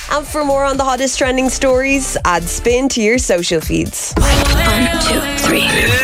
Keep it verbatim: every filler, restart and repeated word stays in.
And for more on the hottest trending stories, add Spin to your social feeds. One, two, three.